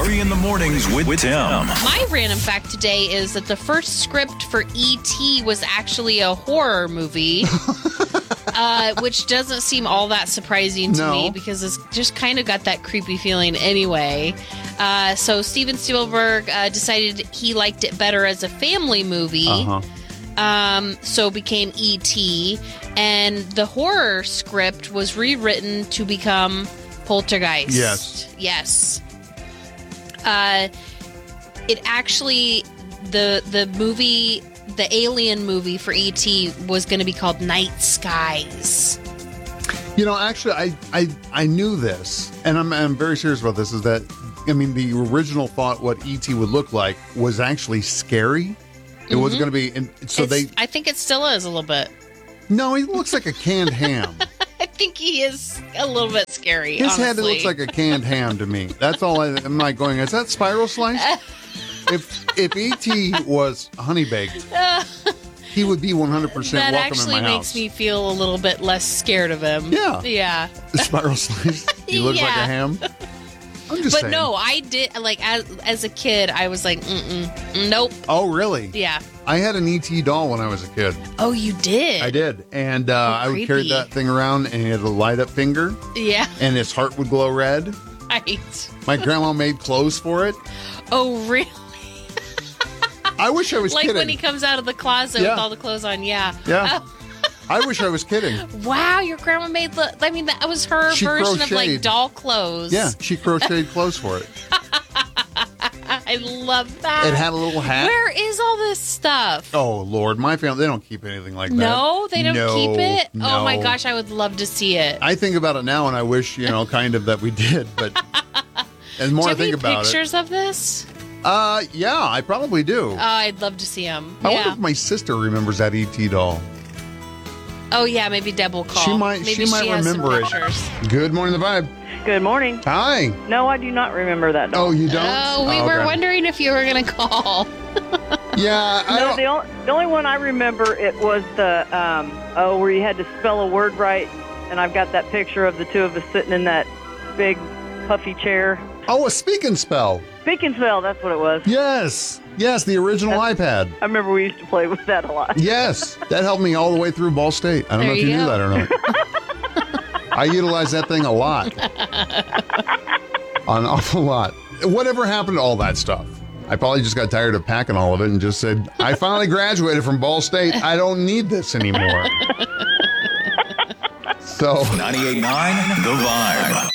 Murphy in the Mornings with Tim. My random fact today is that the first script for E.T. was actually a horror movie, which doesn't seem all that surprising to me because it's just kind of got that creepy feeling anyway. So Steven Spielberg decided he liked it better as a family movie. So became E.T. And the horror script was rewritten to become Poltergeist. Yes. It actually, the movie, the alien movie for E.T. was going to be called Night Skies. You know, actually, I knew this, and I'm very serious about this, is that, I mean, the original thought what E.T. would look like was actually scary. It was going to be, and so I think it still is a little bit. No, he looks like a canned ham. I think he is a little bit scary. His honestly. head looks like a canned ham to me. That's all I'm like going, is that Spiral Slice? If E.T. was honey baked, he would be 100% welcome in my house. That actually makes me feel a little bit less scared of him. Yeah. The Spiral Slice, he looks like a ham. I'm just saying. But no, I did, like, as a kid, I was like, nope. Oh, really? Yeah. I had an E.T. doll when I was a kid. Oh, you did? I did. And I would carry that thing around, and he had a light-up finger. Yeah. And his heart would glow red. Right. My grandma made clothes for it. Oh, really? I wish I was like kidding. Like when he comes out of the closet with all the clothes on, Yeah. I wish I was kidding. Wow, your grandma made that was her version of like doll clothes. Yeah, she crocheted clothes for it. I love that. It had a little hat. Where is all this stuff? Oh, Lord. My family, they don't keep anything like that. No, they don't keep it? No. Oh, my gosh, I would love to see it. I think about it now, and I wish, kind of that we did. But the more I think about it. Pictures of this? Yeah, I probably do. I'd love to see them. I wonder if my sister remembers that E.T. doll. Oh, yeah, maybe Deb will call. She might remember it. Good morning, The Vibe. Good morning. Hi. No, I do not remember that doll. Oh, you don't? Oh, we were wondering if you were going to call. Yeah. The only one I remember, it was the, where you had to spell a word right, and I've got that picture of the two of us sitting in that big, puffy chair. Oh, a Speak and Spell. Speak and Spell, that's what it was. Yes, the original iPad. I remember we used to play with that a lot. Yes, that helped me all the way through Ball State. I don't know if you knew that or not. I utilize that thing a lot. An awful lot. Whatever happened to all that stuff? I probably just got tired of packing all of it and just said, I finally graduated from Ball State. I don't need this anymore. So 98.9 The Vibe.